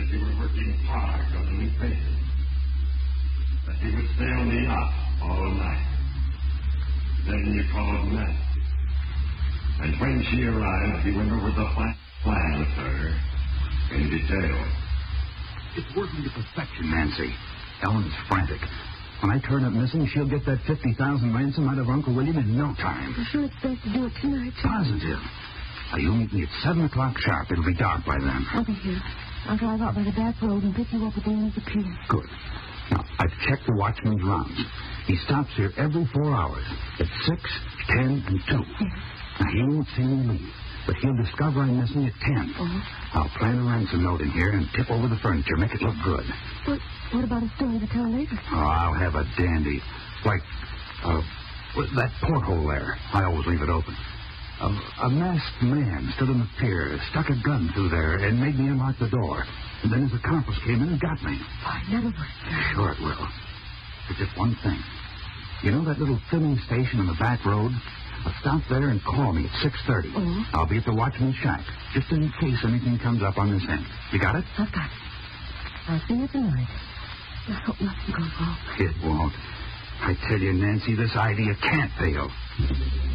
that you were working hard on a new paper. That you would stay on the yacht all night. Then you called Nancy. And when she arrived, you went over the plan with her in detail. It's working to perfection, Nancy. Ellen's frantic. When I turn up missing, she'll get that $50,000 ransom out of Uncle William in no time. I'm sure it's best to do it tonight, Charlie. Positive. Now, you'll meet me at 7 o'clock sharp. It'll be dark by then. I'll be here. I'll drive out by the back road and pick you up at Amy's Pier. Good. Now, I've checked the watchman's rounds. He stops here every 4 hours. At 6, 10, and 2. Yes. Now, he won't see me leave, but he'll discover I'm missing at 10. I'll plant a ransom note in here and tip over the furniture, make it look good. But what about a story to tell later? Oh, I'll have a dandy. Like, that porthole there. I always leave it open. A masked man stood on the pier, stuck a gun through there, and made me unlock the door. And then his accomplice came in and got me. Why, never mind. Sure it will. But just one thing. You know that little filling station on the back road? Stop there and call me at 6:30. I'll be at the watchman's shack, just in case anything comes up on this end. You got it? I've got it. I'll see you tonight. I hope nothing goes wrong. It won't. I tell you, Nancy, this idea can't fail.